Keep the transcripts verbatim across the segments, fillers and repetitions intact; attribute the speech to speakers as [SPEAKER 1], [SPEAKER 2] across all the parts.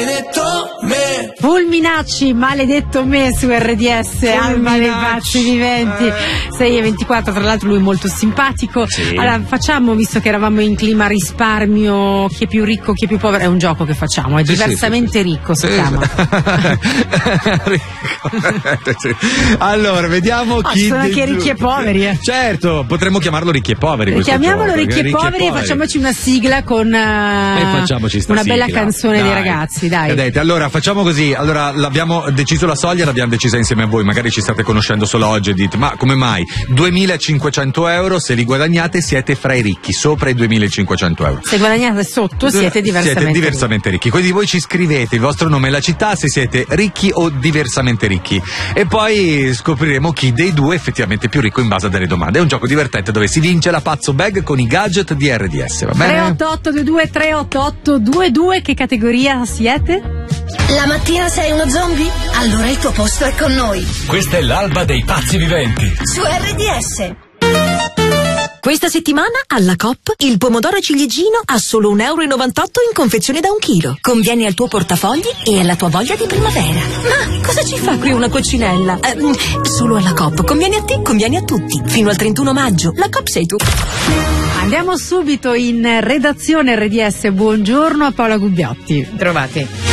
[SPEAKER 1] maledetto me.
[SPEAKER 2] Fulminacci, maledetto me su R D S, Alba dei pazzi viventi, eh. sei e ventiquattro, tra l'altro lui è molto simpatico. Sì. Allora facciamo, visto che eravamo in clima risparmio, chi è più ricco, chi è più povero, è un gioco che facciamo, è sì, diversamente sì, sì, ricco si sì, chiama.
[SPEAKER 3] Sì. Allora, vediamo
[SPEAKER 2] oh,
[SPEAKER 3] chi...
[SPEAKER 2] Ci sono anche ricchi e poveri. Eh.
[SPEAKER 3] Certo, potremmo chiamarlo ricchi e poveri.
[SPEAKER 2] Chiamiamolo
[SPEAKER 3] gioco,
[SPEAKER 2] ricchi e poveri, poveri e facciamoci una sigla con uh, una
[SPEAKER 3] sigla.
[SPEAKER 2] bella canzone dai. Dei ragazzi, dai.
[SPEAKER 3] Vedete, allora facciamo così, allora l'abbiamo deciso la soglia, l'abbiamo decisa insieme a voi, magari ci state conoscendo solo oggi e dite, ma come mai? duemilacinquecento euro, se li guadagnate siete fra i ricchi, sopra i duemilacinquecento euro.
[SPEAKER 2] Se guadagnate sotto siete diversamente,
[SPEAKER 3] siete diversamente ricchi. ricchi. Quindi voi ci scrivete il vostro nome e la città se siete ricchi o diversamente ricchi. E poi scopriremo chi dei due è effettivamente più ricco in base a delle domande. È un gioco divertente dove si vince la Pazzo Bag con i gadget di R D S, va bene?
[SPEAKER 2] tre otto otto due due tre otto otto due due, che categoria siete?
[SPEAKER 4] La mattina sei uno zombie? Allora il tuo posto è con noi.
[SPEAKER 1] Questa è l'Alba dei pazzi viventi
[SPEAKER 4] su R D S.
[SPEAKER 5] Questa settimana alla Coop il pomodoro ciliegino a solo un euro e novantotto in confezione da un chilo. Conviene al tuo portafogli e alla tua voglia di primavera. Ma cosa ci fa qui una coccinella? Eh, solo alla Coop. Conviene a te, conviene a tutti. Fino al trentuno maggio. La Coop sei tu.
[SPEAKER 2] Andiamo subito in redazione R D S. Buongiorno a Paola Gubbiotti.
[SPEAKER 6] Trovate.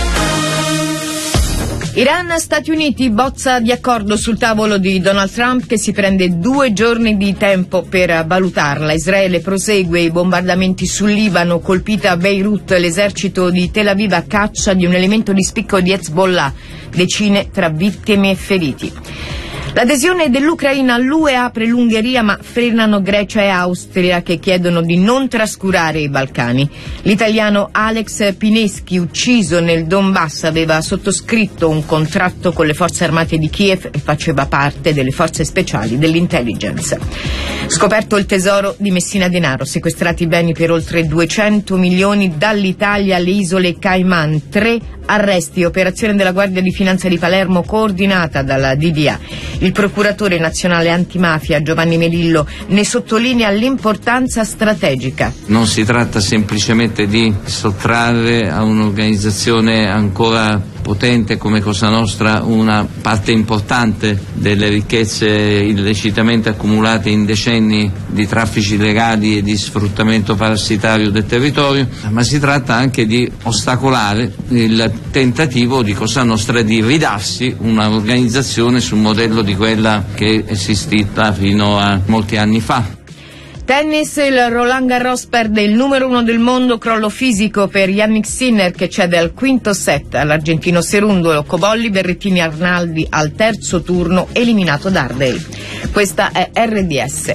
[SPEAKER 6] Iran, Stati Uniti, bozza di accordo sul tavolo di Donald Trump che si prende due giorni di tempo per valutarla. Israele prosegue i bombardamenti sul Libano, colpita a Beirut l'esercito di Tel Aviv a caccia di un elemento di spicco di Hezbollah, decine tra vittime e feriti. L'adesione dell'Ucraina all'U E apre l'Ungheria, ma frenano Grecia e Austria che chiedono di non trascurare i Balcani. L'italiano Alex Pineschi, ucciso nel Donbass, aveva sottoscritto un contratto con le forze armate di Kiev e faceva parte delle forze speciali dell'intelligence. Scoperto il tesoro di Messina Denaro, sequestrati beni per oltre duecento milioni dall'Italia alle isole Cayman, tre arresti, operazione della Guardia di Finanza di Palermo coordinata dalla D D A. Il procuratore nazionale antimafia Giovanni Melillo ne sottolinea l'importanza strategica.
[SPEAKER 7] Non si tratta semplicemente di sottrarre a un'organizzazione ancora potente come Cosa Nostra una parte importante delle ricchezze illecitamente accumulate in decenni di traffici illegali e di sfruttamento parassitario del territorio, ma si tratta anche di ostacolare il tentativo di Cosa Nostra di ridarsi una organizzazione sul modello di quella che è esistita fino a molti anni fa.
[SPEAKER 6] Tennis, il Roland Garros perde il numero uno del mondo, crollo fisico per Yannick Sinner che cede al quinto set all'argentino Cerundolo, Cobolli, Berrettini, Arnaldi al terzo turno, eliminato Dardale. Questa è R D S.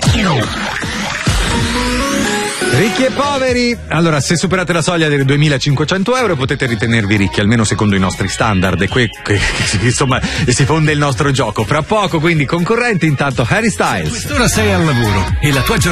[SPEAKER 3] Ricchi e poveri, allora se superate la soglia dei duemilacinquecento euro potete ritenervi ricchi, almeno secondo i nostri standard, e qui, qui insomma si fonde il nostro gioco. Fra poco quindi concorrenti, intanto Harry Styles.
[SPEAKER 1] Quest'ora sei al lavoro e la tua giornata